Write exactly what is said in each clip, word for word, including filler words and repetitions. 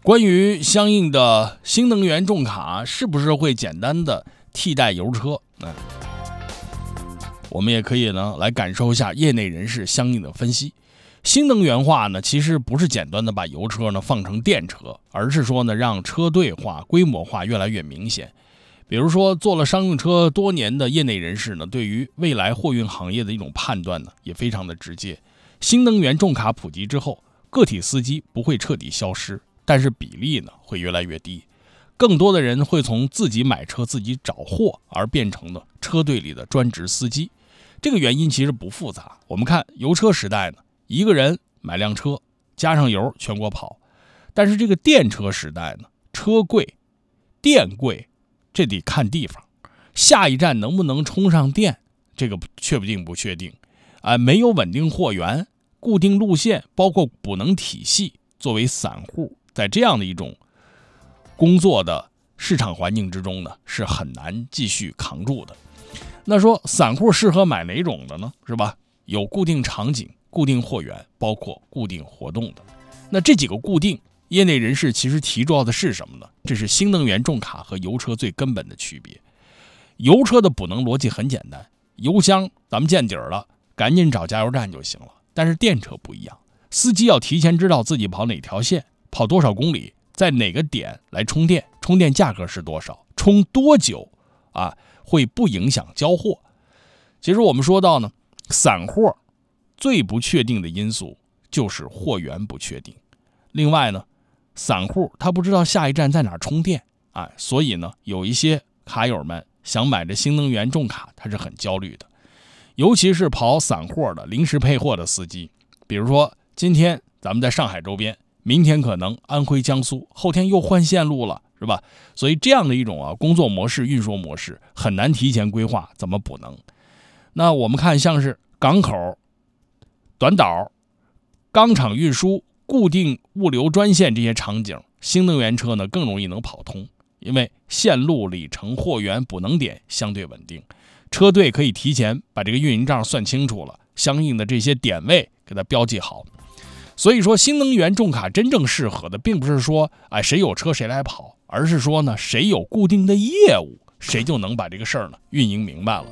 关于相应的新能源重卡是不是会简单的替代油车，嗯，我们也可以呢来感受一下业内人士相应的分析。新能源化呢，其实不是简单的把油车呢放成电车，而是说呢让车队化、规模化越来越明显。比如说，做了商用车多年的业内人士呢，对于未来货运行业的一种判断呢，也非常的直接。新能源重卡普及之后，个体司机不会彻底消失，但是比例呢会越来越低。更多的人会从自己买车、自己找货而变成了车队里的专职司机。这个原因其实不复杂。我们看油车时代呢，一个人买辆车，加上油全国跑。但是这个电车时代呢，车贵、电贵，这得看地方。下一站能不能充上电，这个确定不确定啊？没有稳定货源、固定路线，包括补能体系，作为散户，在这样的一种工作的市场环境之中呢，是很难继续扛住的。那说散户适合买哪种的呢？是吧？有固定场景、固定货源，包括固定活动的。那这几个固定，业内人士其实提出的是什么呢？这是新能源重卡和油车最根本的区别。油车的补能逻辑很简单，油箱咱们见底儿了，赶紧找加油站就行了。但是电车不一样，司机要提前知道自己跑哪条线，跑多少公里，在哪个点来充电，充电价格是多少，充多久啊，会不影响交货。其实我们说到呢，散货最不确定的因素就是货源不确定。另外呢，散户他不知道下一站在哪儿充电，哎，所以呢，有一些卡友们想买这新能源重卡，他是很焦虑的。尤其是跑散货的、临时配货的司机，比如说今天咱们在上海周边，明天可能安徽、江苏，后天又换线路了，是吧？所以这样的一种啊工作模式、运输模式很难提前规划怎么补能。那我们看像是港口、短岛、钢厂运输、固定物流专线这些场景，新能源车呢更容易能跑通，因为线路、里程、货源、补能点相对稳定，车队可以提前把这个运营账算清楚了，相应的这些点位给它标记好。所以说，新能源重卡真正适合的，并不是说哎谁有车谁来跑，而是说呢谁有固定的业务，谁就能把这个事儿呢运营明白了。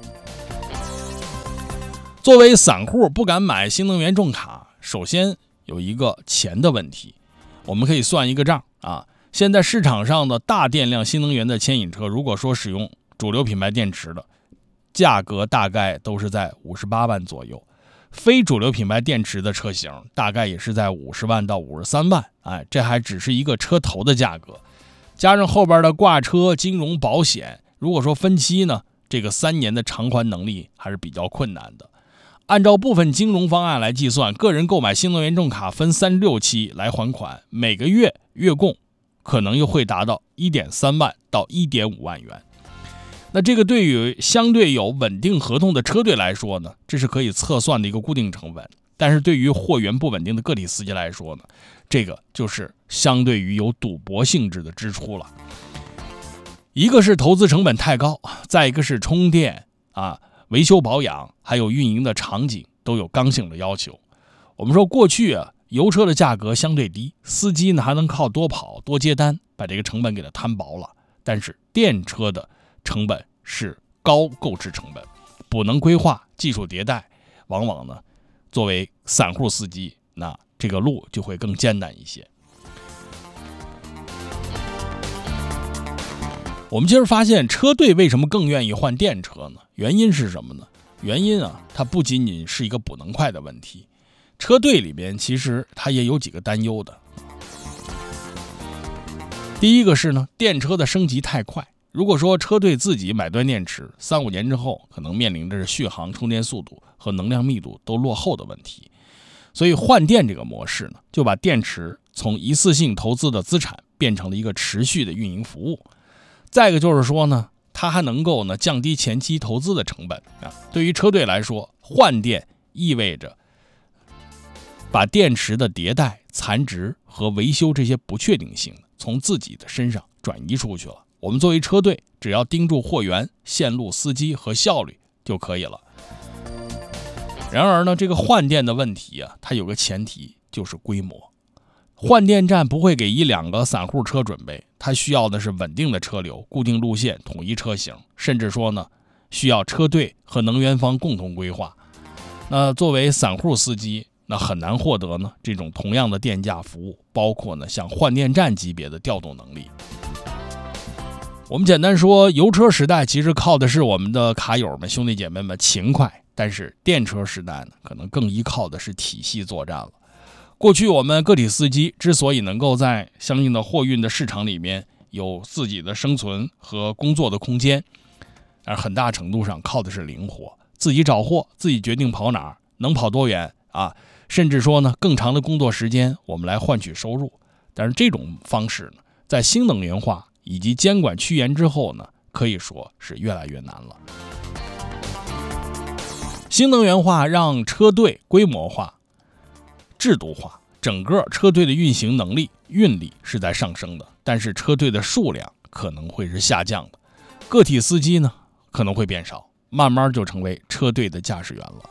作为散户不敢买新能源重卡，首先有一个钱的问题。我们可以算一个账啊，现在市场上的大电量新能源的牵引车，如果说使用主流品牌电池的，价格大概都是在五十八万左右。非主流品牌电池的车型大概也是在五十万到五十三万，哎，这还只是一个车头的价格，加上后边的挂车、金融、保险，如果说分期呢，这个三年的偿还能力还是比较困难的。按照部分金融方案来计算，个人购买新能源重卡分三六期来还款，每个月月供可能又会达到 一点三万到一点五万元。那这个对于相对有稳定合同的车队来说呢，这是可以测算的一个固定成本。但是对于货源不稳定的个体司机来说呢，这个就是相对于有赌博性质的支出了。一个是投资成本太高，再一个是充电啊、维修保养还有运营的场景都有刚性的要求。我们说过去啊，油车的价格相对低，司机呢还能靠多跑多接单把这个成本给它摊薄了。但是电车的成本是高购置成本，补能规划、技术迭代，往往呢作为散户司机，那这个路就会更艰难一些。我们今儿发现车队为什么更愿意换电车呢？原因是什么呢？原因啊，它不仅仅是一个补能快的问题，车队里边其实它也有几个担忧的。第一个是呢，电车的升级太快。如果说车队自己买断电池，三五年之后可能面临的是续航、充电速度和能量密度都落后的问题。所以换电这个模式呢，就把电池从一次性投资的资产变成了一个持续的运营服务。再一个就是说呢，它还能够呢降低前期投资的成本啊。对于车队来说，换电意味着把电池的迭代、残值和维修这些不确定性从自己的身上转移出去了。我们作为车队，只要盯住货源、线路、司机和效率就可以了。然而呢，这个换电的问题啊，它有个前提就是规模。 换电站不会给一两个散户车准备，它需要的是稳定的车流、固定路线、统一车型，甚至说呢，需要车队和能源方共同规划。那作为散户司机，那很难获得呢这种同样的电价服务，包括呢像换电站级别的调动能力。我们简单说，油车时代其实靠的是我们的卡友们、兄弟姐妹们勤快，但是电车时代呢，可能更依靠的是体系作战了。过去我们个体司机之所以能够在相应的货运的市场里面有自己的生存和工作的空间，而很大程度上靠的是灵活，自己找货，自己决定跑哪儿，能跑多远啊，甚至说呢更长的工作时间，我们来换取收入。但是这种方式呢，在新能源化以及监管趋严之后呢，可以说是越来越难了。新能源化让车队规模化、制度化，整个车队的运行能力、运力是在上升的，但是车队的数量可能会是下降的，个体司机呢可能会变少，慢慢就成为车队的驾驶员了。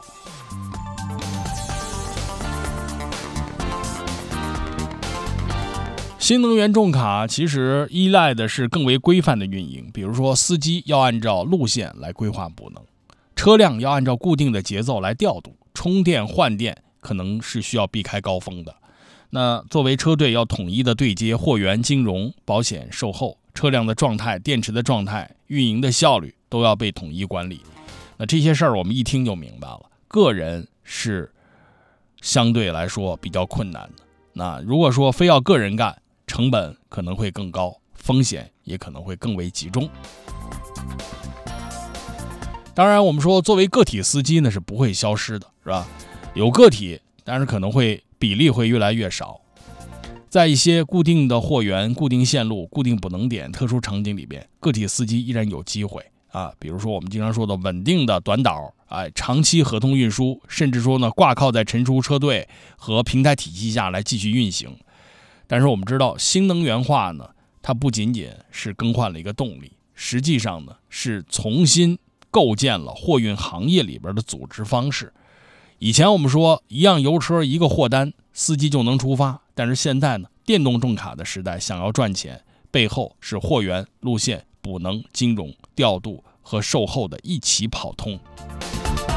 新能源重卡其实依赖的是更为规范的运营，比如说司机要按照路线来规划补能，车辆要按照固定的节奏来调度，充电换电可能是需要避开高峰的。那作为车队要统一的对接货源、金融、保险、售后，车辆的状态、电池的状态、运营的效率都要被统一管理。那这些事儿我们一听就明白了，个人是相对来说比较困难的。那如果说非要个人干，成本可能会更高，风险也可能会更为集中。当然我们说作为个体司机呢是不会消失的，是吧？有个体，但是可能会比例会越来越少。在一些固定的货源、固定线路、固定补能点、特殊场景里边，个体司机依然有机会啊。比如说我们经常说的稳定的短导，哎，长期合同运输，甚至说呢挂靠在成熟车队和平台体系下来继续运行。但是我们知道，新能源化呢，它不仅仅是更换了一个动力，实际上呢是重新构建了货运行业里边的组织方式。以前我们说一样油车一个货单，司机就能出发，但是现在呢，电动重卡的时代，想要赚钱，背后是货源、路线、补能、金融、调度和售后的一起跑通。